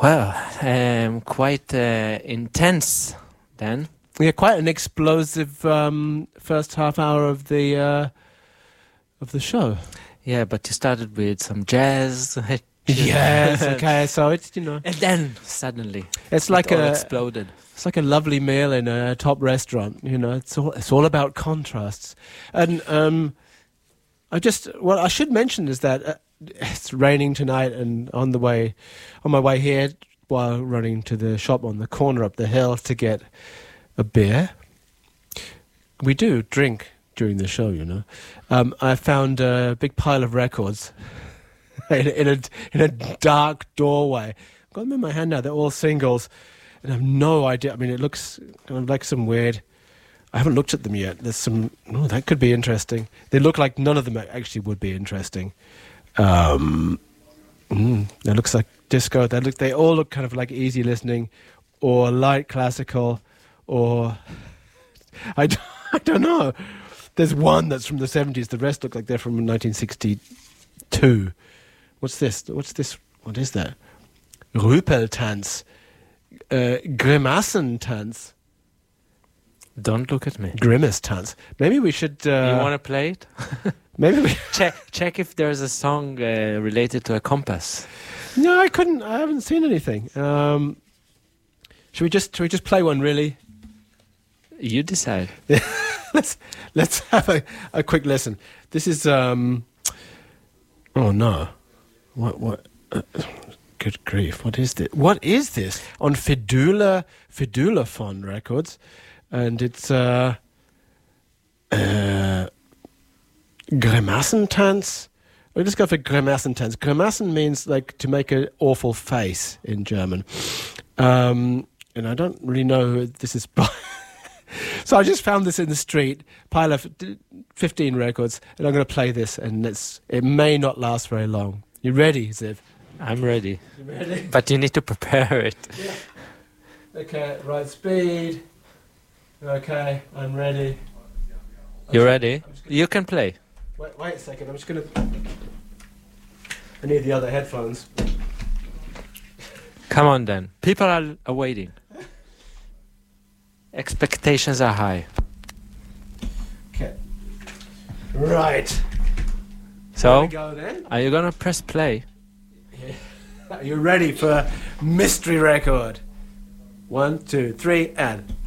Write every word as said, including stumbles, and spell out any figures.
Well, um, quite uh, intense then. Yeah, quite an explosive um, first half hour of the uh, of the show. Yeah, but you started with some jazz. Yes, okay, so it's, you know, And then suddenly it's like it all a exploded. it's like a lovely meal in a top restaurant. You know, it's all it's all about contrasts. And um, I just what I should mention is that uh, it's raining tonight, and on the way on my way here while running to the shop on the corner up the hill to get a beer. We do drink during the show, you know. Um, I found a big pile of records in, in a in a dark doorway. I've got them in my hand now. They're all singles, and I have no idea. I mean, it looks kind of like some weird. I haven't looked at them yet. There's some. Oh, that could be interesting. They look like none of them actually would be interesting. Um, mm, it looks like disco. They look. They all look kind of like easy listening, or light classical. Or I, d- I don't know. There's one that's from the seventies. The rest look like they're from nineteen sixty-two. What's this? What's this? What is that? Rüpeltanz. Uh, Grimassentanz. Don't look at me. Grimace Tanz. Maybe we should... Uh, you want to play it? maybe we... check check if there's a song uh, related to a compass. No, I couldn't. I haven't seen anything. Um, should we just should we just play one, really? You decide. let's let's have a, a quick listen. This is um oh no. What what uh, good grief, what is this? What is this? On Fidula Fidulaphone Records, and it's uh uh Grimassentanz. We'll just go for Grimassentanz. Grimassen means like to make an awful face in German. Um and I don't really know who this is by. So I just found this in the street, pile of fifteen records, and I'm going to play this, and it's, it may not last very long. You ready, Ziv? I'm ready. You ready? But you need to prepare it. Yeah. Okay, right speed. Okay, I'm ready. You ready? You can play. Wait, wait a second, I'm just going to... I need the other headphones. Come on then. People are, are waiting. Expectations are high. Okay. Right. So, we go then? Are you gonna press play? Yeah. Are you ready for Mystery Record? One, two, three, and...